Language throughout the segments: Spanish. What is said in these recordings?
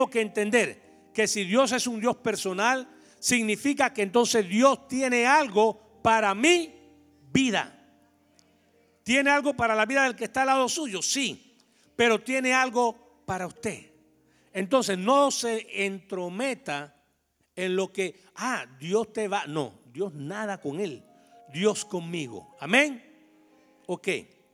que entender que si Dios es un Dios personal, significa que entonces Dios tiene algo para mi vida. ¿Tiene algo para la vida del que está al lado suyo? Sí, pero tiene algo para usted. Entonces no se entrometa en lo que, Dios te va. No, Dios nada con él, Dios conmigo. Amén. Ok.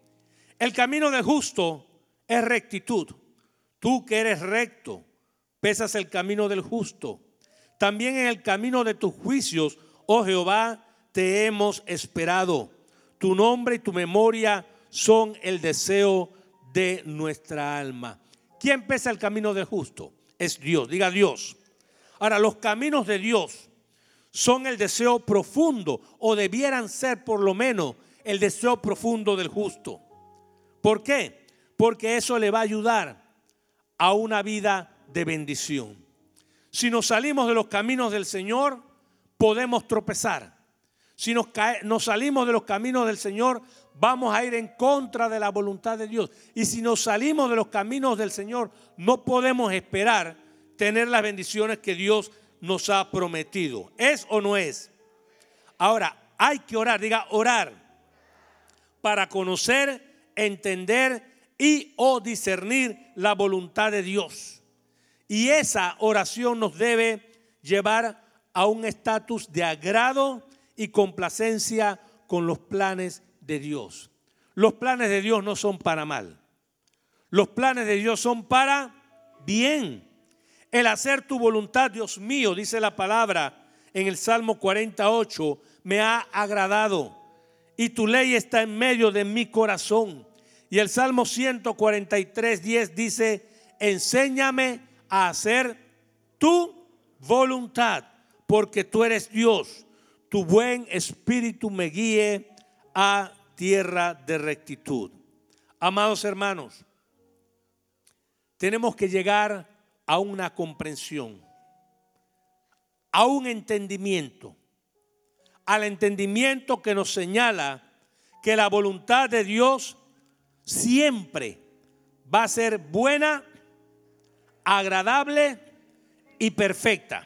El camino del justo es rectitud. Tú que eres recto, pesas el camino del justo. También en el camino de tus juicios, oh Jehová, te hemos esperado. Tu nombre y tu memoria son el deseo de nuestra alma. ¿Quién pesa el camino del justo? Es Dios. Diga Dios. Ahora, los caminos de Dios son el deseo profundo, o debieran ser por lo menos el deseo profundo del justo. ¿Por qué? Porque eso le va a ayudar a una vida de bendición. Si nos salimos de los caminos del Señor, podemos tropezar. Si nos salimos de los caminos del Señor, vamos a ir en contra de la voluntad de Dios. Y si nos salimos de los caminos del Señor, no podemos esperar tener las bendiciones que Dios nos ha prometido. ¿Es o no es? Ahora, hay que orar, diga orar, para conocer, entender y o discernir la voluntad de Dios. Y esa oración nos debe llevar a un estatus de agrado y complacencia con los planes de Dios. Los planes de Dios no son para mal. Los planes de Dios son para bien. El hacer tu voluntad, Dios mío, dice la palabra en el Salmo 48, me ha agradado y tu ley está en medio de mi corazón. Y el Salmo 143:10 dice, enséñame a hacer tu voluntad, porque tú eres Dios. Tu buen espíritu me guíe a tierra de rectitud. Amados hermanos, tenemos que llegar a una comprensión, a un entendimiento, al entendimiento que nos señala que la voluntad de Dios siempre va a ser buena, agradable y perfecta.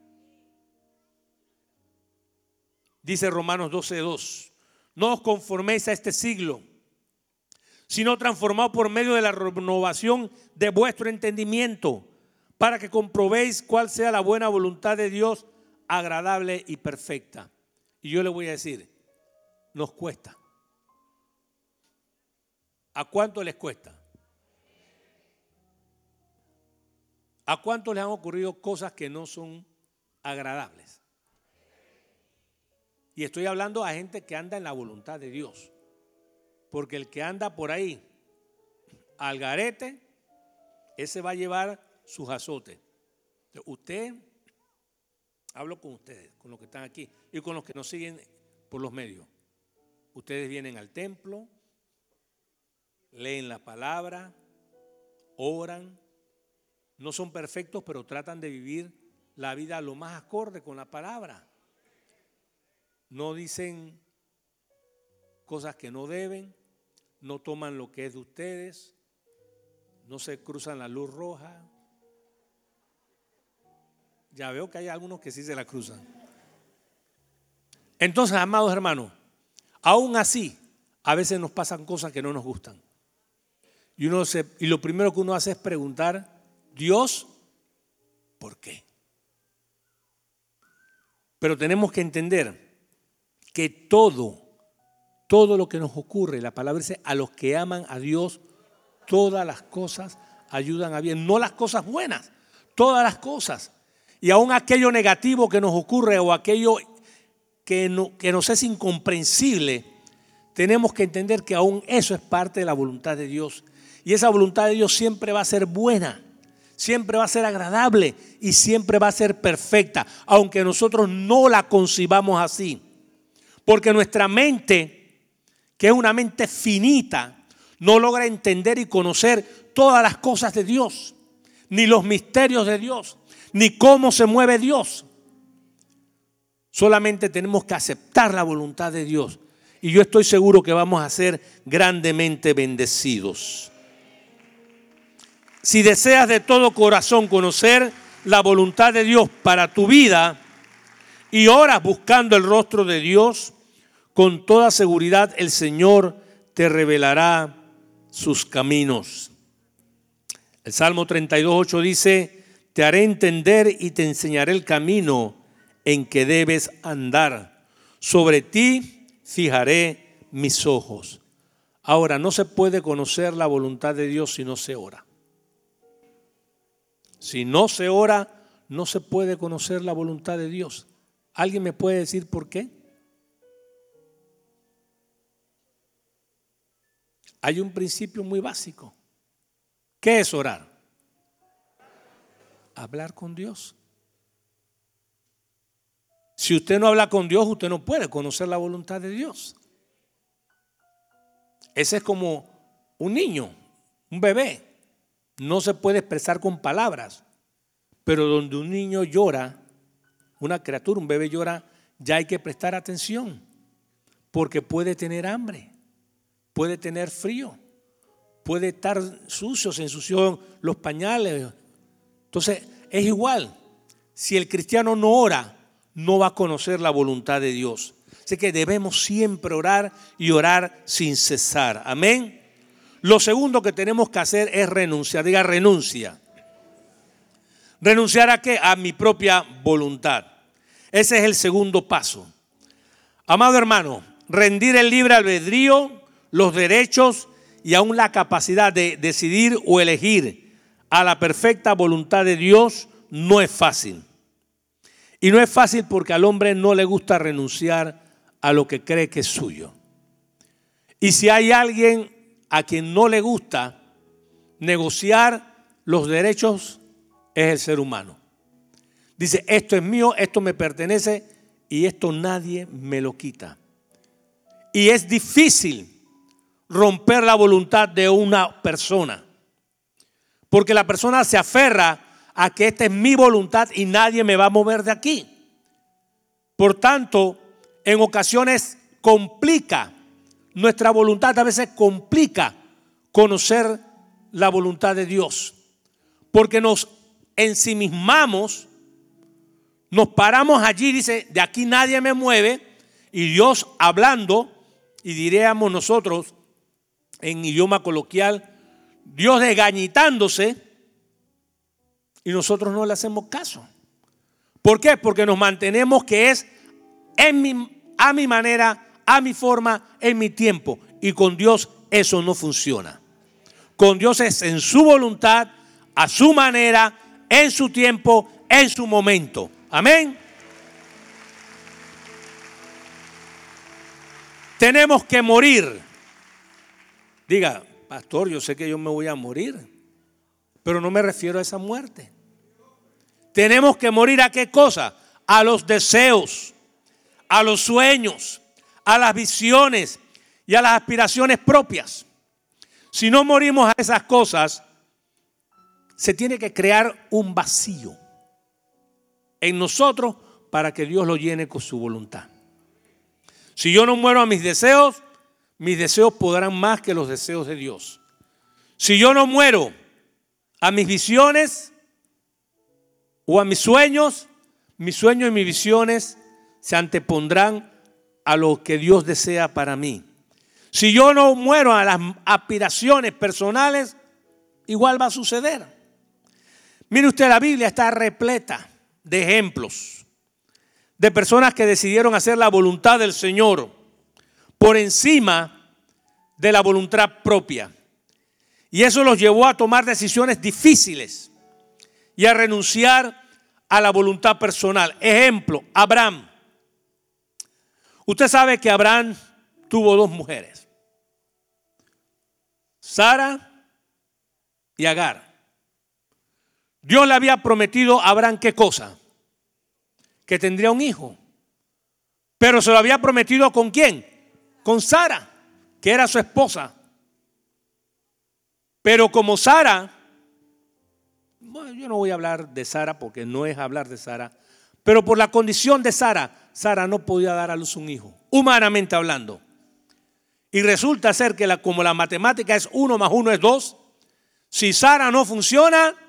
Dice Romanos 12:2, no os conforméis a este siglo, sino transformaos por medio de la renovación de vuestro entendimiento, para que comprobéis cuál sea la buena voluntad de Dios, agradable y perfecta. Y yo le voy a decir, nos cuesta. ¿A cuánto les cuesta? ¿A cuánto les han ocurrido cosas que no son agradables? Y estoy hablando a gente que anda en la voluntad de Dios. Porque el que anda por ahí al garete, ese va a llevar sus azotes. Usted, hablo con ustedes, con los que están aquí y con los que nos siguen por los medios. Ustedes vienen al templo, leen la palabra, oran. No son perfectos, pero tratan de vivir la vida lo más acorde con la palabra. No dicen cosas que no deben, no toman lo que es de ustedes, no se cruzan la luz roja. Ya veo que hay algunos que sí se la cruzan. Entonces, amados hermanos, aún así, a veces nos pasan cosas que no nos gustan. Y lo primero que uno hace es preguntar, Dios, ¿por qué? Pero tenemos que entender que todo lo que nos ocurre, la palabra dice, a los que aman a Dios, todas las cosas ayudan a bien. No las cosas buenas, todas las cosas. Y aún aquello negativo que nos ocurre o aquello que nos es incomprensible, tenemos que entender que aún eso es parte de la voluntad de Dios. Y esa voluntad de Dios siempre va a ser buena, siempre va a ser agradable y siempre va a ser perfecta, aunque nosotros no la concibamos así. Porque nuestra mente, que es una mente finita, no logra entender y conocer todas las cosas de Dios, ni los misterios de Dios, ni cómo se mueve Dios. Solamente tenemos que aceptar la voluntad de Dios. Y yo estoy seguro que vamos a ser grandemente bendecidos. Si deseas de todo corazón conocer la voluntad de Dios para tu vida y oras buscando el rostro de Dios, con toda seguridad el Señor te revelará sus caminos. El Salmo 32:8 dice: te haré entender y te enseñaré el camino en que debes andar. Sobre ti fijaré mis ojos. Ahora, no se puede conocer la voluntad de Dios si no se ora. Si no se ora, no se puede conocer la voluntad de Dios. ¿Alguien me puede decir por qué? Hay un principio muy básico. ¿Qué es orar? Hablar con Dios. Si usted no habla con Dios, usted no puede conocer la voluntad de Dios. Ese es como un niño, un bebé. No se puede expresar con palabras, pero donde un niño llora, una criatura, un bebé llora, ya hay que prestar atención, porque puede tener hambre, puede tener frío, puede estar sucio, se ensució los pañales. Entonces es igual, si el cristiano no ora, no va a conocer la voluntad de Dios. Así que debemos siempre orar y orar sin cesar. Amén. Lo segundo que tenemos que hacer es renunciar. Diga renuncia. ¿Renunciar a qué? A mi propia voluntad. Ese es el segundo paso. Amado hermano, rendir el libre albedrío, los derechos y aún la capacidad de decidir o elegir a la perfecta voluntad de Dios no es fácil. Y no es fácil porque al hombre no le gusta renunciar a lo que cree que es suyo. Y si hay alguien a quien no le gusta negociar los derechos, es el ser humano. Dice, esto es mío, esto me pertenece y esto nadie me lo quita. Y es difícil romper la voluntad de una persona, porque la persona se aferra a que esta es mi voluntad y nadie me va a mover de aquí. Por tanto, en ocasiones complica, nuestra voluntad a veces complica conocer la voluntad de Dios, porque nos ensimismamos, nos paramos allí, dice, de aquí nadie me mueve, y Dios hablando, y diríamos nosotros en idioma coloquial, Dios desgañitándose, y nosotros no le hacemos caso. ¿Por qué? Porque nos mantenemos que es a mi manera, a mi forma, en mi tiempo. Y con Dios eso no funciona. Con Dios es en su voluntad, a su manera, en su tiempo, en su momento. Amén. Tenemos que morir. Diga, pastor, yo sé que yo me voy a morir, pero no me refiero a esa muerte. Tenemos que morir ¿a qué cosa? A los deseos, a los sueños, a las visiones y a las aspiraciones propias. Si no morimos a esas cosas, se tiene que crear un vacío en nosotros para que Dios lo llene con su voluntad. Si yo no muero a mis deseos podrán más que los deseos de Dios. Si yo no muero a mis visiones o a mis sueños y mis visiones se antepondrán a lo que Dios desea para mí. Si yo no muero a las aspiraciones personales, igual va a suceder. Mire usted, la Biblia está repleta de ejemplos de personas que decidieron hacer la voluntad del Señor por encima de la voluntad propia. Y eso los llevó a tomar decisiones difíciles y a renunciar a la voluntad personal. Ejemplo, Abraham. Usted sabe que Abraham tuvo dos mujeres, Sara y Agar. Dios le había prometido a Abraham ¿qué cosa? Que tendría un hijo. Pero se lo había prometido ¿con quién? Con Sara, que era su esposa. Pero como Sara, bueno, yo no voy a hablar de Sara porque no es hablar de Sara, pero por la condición de Sara, Sara no podía dar a luz un hijo, humanamente hablando. Y resulta ser que como la matemática es 1 más 1 es 2, Si Sara no funciona,